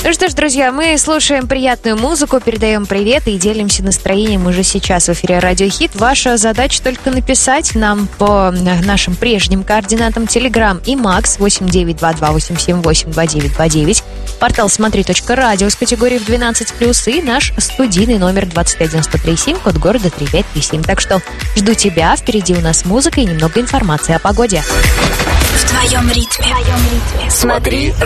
Ну что ж, друзья, мы слушаем приятную музыку, передаем привет и делимся настроением уже сейчас в эфире Радио Хит. Ваша задача только написать нам по нашим прежним координатам Telegram и Max 892287822929, портал смотри.радио с категорией в 12+, и наш студийный номер 25137, код города 3537. Так что жду тебя, впереди у нас музыка и немного информации о погоде. В твоем ритме. Смотри